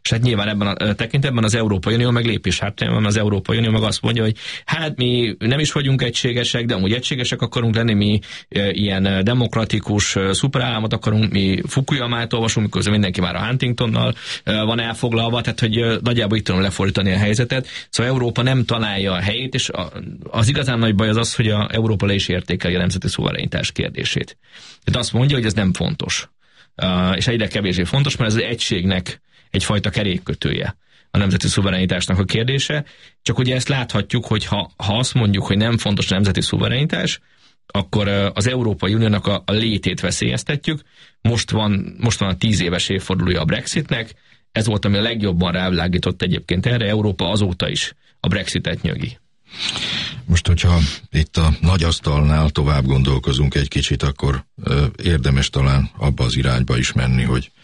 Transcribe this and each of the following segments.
És hát nyilván ebben a tekintetben az Európai Unió meg lépés hátrányban, az Európai Unió meg azt mondja, hogy hát mi nem is vagyunk egységesek, de amúgy egységesek akarunk lenni, mi ilyen demokratikus szuperállamot akarunk, mi Fukuyamát olvasunk, miközben mindenki már a Huntingtonnal van elfoglalva, tehát hogy nagyjából itt tudom lefordítani a helyzetet. Szóval Európa nem találja a helyét, és az igazán nagy baj az, hogy Európa le is értékeli a nemzeti szuverenitás kérdését. Tehát azt mondja, hogy ez nem fontos. És egyre kevésbé fontos, mert ez az egységnek egyfajta kerékkötője a nemzeti szuverenitásnak a kérdése. Csak ugye ezt láthatjuk, hogy ha azt mondjuk, hogy nem fontos a nemzeti szuverenitás, akkor az Európai Uniónak a létét veszélyeztetjük. Most van a 10 éves évfordulója a Brexitnek, ez volt, ami a legjobban rávilágított egyébként erre, Európa azóta is a Brexitet nyögi. Most, hogyha itt a nagy asztalnál tovább gondolkozunk egy kicsit, akkor érdemes talán abba az irányba is menni,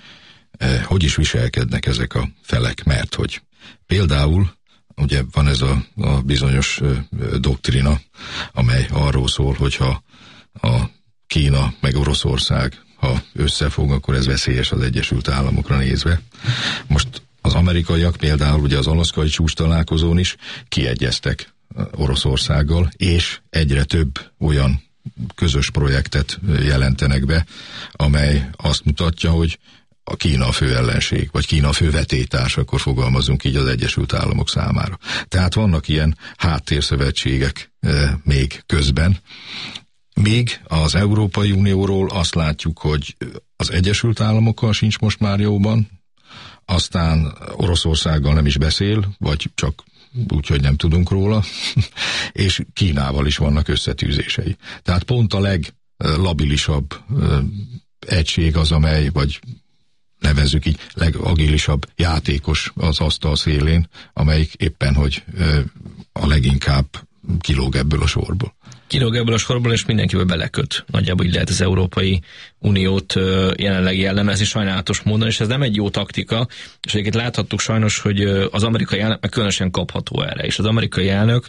hogy is viselkednek ezek a felek, mert hogy például ugye van ez a bizonyos doktrina, amely arról szól, hogyha a Kína meg Oroszország, ha összefog, akkor ez veszélyes az Egyesült Államokra nézve. Most az amerikaiak például ugye az alaszkai csúcstalálkozón is kiegyeztek Oroszországgal, és egyre több olyan közös projektet jelentenek be, amely azt mutatja, hogy a Kína a fő ellenség, vagy Kína a fő vetétárs, akkor fogalmazunk így az Egyesült Államok számára. Tehát vannak ilyen háttérszövetségek még közben. Még az Európai Unióról azt látjuk, hogy az Egyesült Államokkal sincs most már jóban, aztán Oroszországgal nem is beszél, vagy csak úgy, hogy nem tudunk róla, és Kínával is vannak összetűzései. Tehát pont a leglabilisabb egység az, amely, vagy nevezzük így, legagilisabb játékos az asztal szélén, amelyik éppen, hogy a leginkább kilóg ebből a sorból. Kilóg ebből a sorból, és mindenkiből beleköt. Nagyjából így lehet az Európai Uniót jelenleg jellemezni sajnálatos módon, és ez nem egy jó taktika, és egyébként láthattuk sajnos, hogy az amerikai elnök meg különösen kapható erre, és az amerikai elnök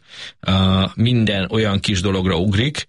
minden olyan kis dologra ugrik,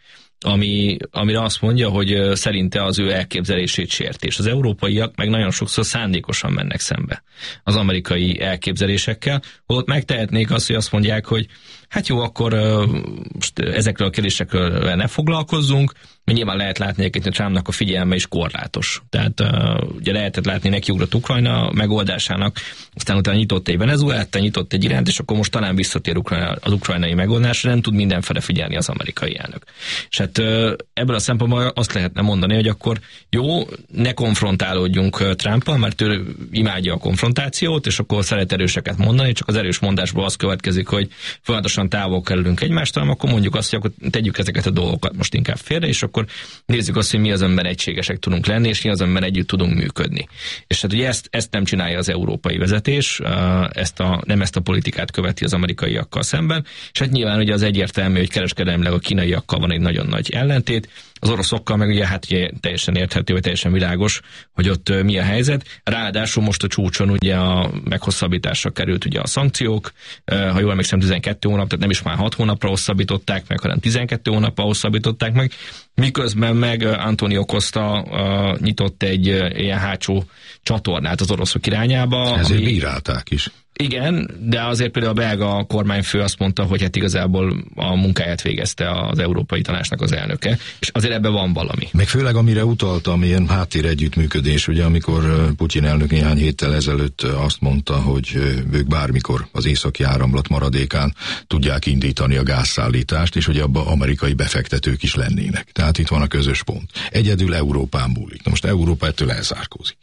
amire azt mondja, hogy szerinte az ő elképzelését sérti. És az európaiak meg nagyon sokszor szándékosan mennek szembe az amerikai elképzelésekkel, holott megtehetnék azt, hogy azt mondják, hogy hát jó, akkor most ezekről a kérdésekről ne foglalkozzunk, mert nyilván lehet látni egyébként, hogy Trumpnak a figyelme is korlátos. Tehát ugye lehetett látni, nekiugrott Ukrajna megoldásának, aztán utána nyitott egy Venezuelát, nyitott egy Iránt, és akkor most talán visszatér az ukrajnai megoldásra, nem tud mindenfele figyelni az amerikai elnök. És hát ebből a szempontból azt lehetne mondani, hogy akkor jó, ne konfrontálódjunk Trumpal, mert ő imádja a konfrontációt, és akkor szeret erőseket mondani, csak az erős mondásból az következik, hogy folyamatosan távol kerülünk egymástól, akkor mondjuk azt, hogy akkor tegyük ezeket a dolgokat most inkább félre, és akkor nézzük azt, hogy mi az, amiben egységesek tudunk lenni, és mi az, amiben együtt tudunk működni. És hát ugye ezt nem csinálja az európai vezetés, nem ezt a politikát követi az amerikaiakkal szemben, és hát nyilván ugye az egyértelmű, hogy kereskedelmileg a kínaiakkal van egy nagyon nagy ellentét, az oroszokkal meg ugye teljesen érthető, vagy teljesen világos, hogy ott mi a helyzet. Ráadásul most a csúcson ugye a meghosszabbításra került ugye a szankciók, ha jól emlékszem 12 hónap, tehát nem is már 6 hónapra hosszabbították meg, hanem 12 hónapra hosszabbították meg, miközben meg Antonio Costa nyitott egy ilyen hátsó csatornát az oroszok irányába. Ezért bírálták is. Igen, de azért például a belga kormányfő azt mondta, hogy hát igazából a munkáját végezte az Európai Tanácsnak az elnöke, és azért ebben van valami. Meg főleg amire utaltam, ilyen háttér együttműködés, ugye amikor Putyin elnök néhány héttel ezelőtt azt mondta, hogy ők bármikor az északi áramlat maradékán tudják indítani a gázszállítást, és hogy abban amerikai befektetők is lennének. Tehát itt van a közös pont. Egyedül Európán múlik. Na most Európa ettől elzárkózik.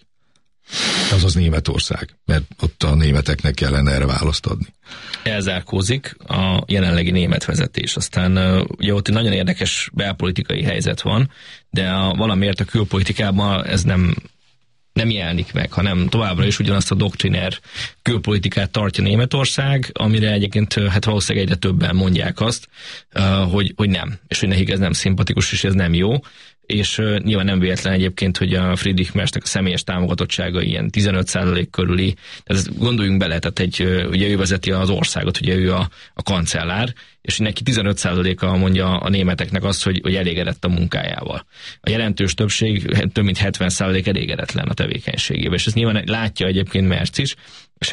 Azaz Németország, mert ott a németeknek kellene erre választ adni. Elzárkózik a jelenlegi német vezetés. Aztán ugye ott egy nagyon érdekes belpolitikai helyzet van, de valamiért a külpolitikában ez nem jelenik meg, hanem továbbra is ugyanazt a doktriner külpolitikát tartja Németország, amire egyébként hát valószínűleg egyre többen mondják azt, hogy nem, és hogy nekik ez nem szimpatikus, és ez nem jó. És nyilván nem véletlen egyébként, hogy a Friedrich Mersnek a személyes támogatottsága ilyen 15% körüli, tehát gondoljunk bele, tehát ugye ő vezeti az országot, ugye ő a kancellár, és neki 15%-a mondja a németeknek azt, hogy elégedett a munkájával. A jelentős többség, több mint 70% elégedetlen a tevékenységével, és ezt nyilván látja egyébként Merz is,